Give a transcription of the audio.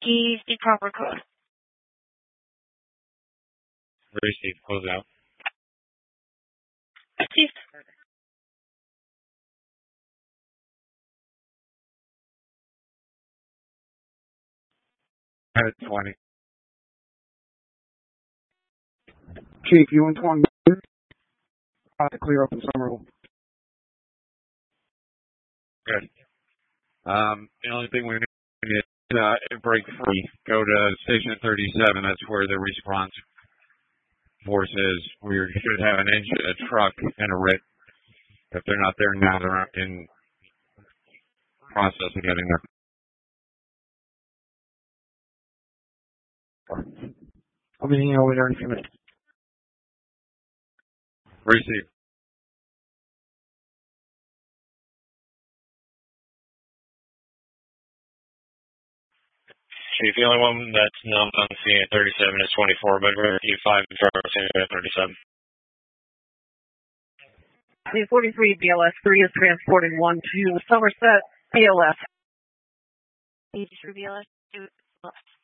keys, the proper code. Receive, close out. Receive. At 20. Chief, you and 20. About to clear up in Summerville. Good. The only thing we need is break free. Go to Station 37. That's where the response force is. We should have an engine, a truck, and a RIT. If they're not there now, they're in process of getting there. I'll be over there in a few minutes. Receive. Chief, the only one that's not on the scene at 37 is 24, but we're at 5 at 37. C-43 BLS 3 is transporting 1 to Somerset BLS. C-43 BLS 2 left.